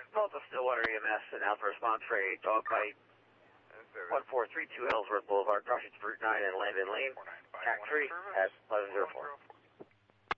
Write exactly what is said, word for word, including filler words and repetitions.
Delta Stillwater E M S and out for response for a dog bite. one four three two Ellsworth Boulevard, crossing Route nine and Landon Lane. Tack three at eleven oh four.